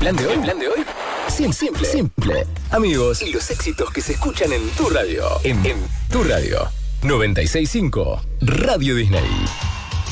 plan de hoy? ¿El plan de hoy? Simple. Simple. Amigos, y los éxitos que se escuchan en tu radio. En tu radio. 96.5 Radio Disney.